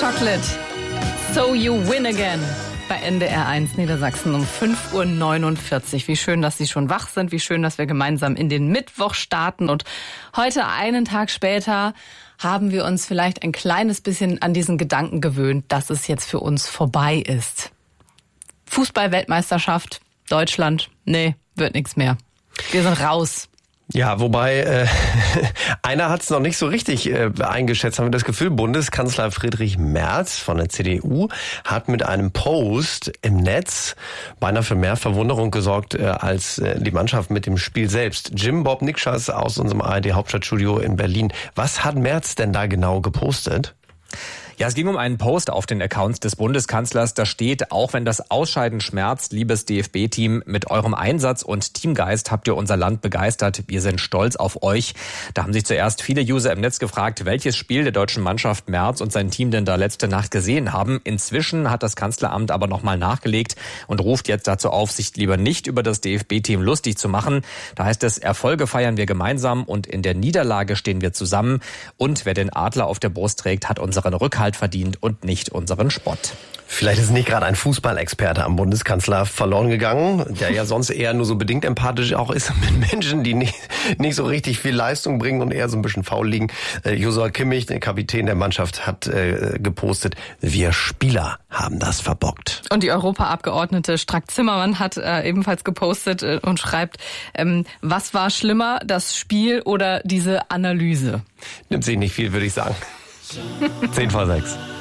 Chocolate. So you win again. Bei NDR 1 Niedersachsen um 5:49 Uhr. Wie schön, dass Sie schon wach sind. Wie schön, dass wir gemeinsam in den Mittwoch starten. Und heute, einen Tag später, haben wir uns vielleicht ein kleines bisschen an diesen Gedanken gewöhnt, dass es jetzt für uns vorbei ist. Fußball-Weltmeisterschaft, Deutschland, nee, wird nichts mehr. Wir sind raus. Ja, wobei einer hat es noch nicht so richtig eingeschätzt, haben wir das Gefühl. Bundeskanzler Friedrich Merz von der CDU hat mit einem Post im Netz beinahe für mehr Verwunderung gesorgt als die Mannschaft mit dem Spiel selbst. Jim Bob Nikschas aus unserem ARD-Hauptstadtstudio in Berlin. Was hat Merz denn da genau gepostet? Ja, es ging um einen Post auf den Accounts des Bundeskanzlers. Da steht, auch wenn das Ausscheiden schmerzt, liebes DFB-Team, mit eurem Einsatz und Teamgeist habt ihr unser Land begeistert. Wir sind stolz auf euch. Da haben sich zuerst viele User im Netz gefragt, welches Spiel der deutschen Mannschaft Merz und sein Team denn da letzte Nacht gesehen haben. Inzwischen hat das Kanzleramt aber nochmal nachgelegt und ruft jetzt dazu auf, sich lieber nicht über das DFB-Team lustig zu machen. Da heißt es, Erfolge feiern wir gemeinsam und in der Niederlage stehen wir zusammen. Und wer den Adler auf der Brust trägt, hat unseren Rückhalt verdient und nicht unseren Spott. Vielleicht ist nicht gerade ein Fußballexperte am Bundeskanzler verloren gegangen, der ja sonst eher nur so bedingt empathisch auch ist mit Menschen, die nicht so richtig viel Leistung bringen und eher so ein bisschen faul liegen. Joshua Kimmich, der Kapitän der Mannschaft, hat gepostet, wir Spieler haben das verbockt. Und die Europaabgeordnete Strack-Zimmermann hat ebenfalls gepostet und schreibt, was war schlimmer, das Spiel oder diese Analyse? Nimmt sich nicht viel, würde ich sagen. 5:50.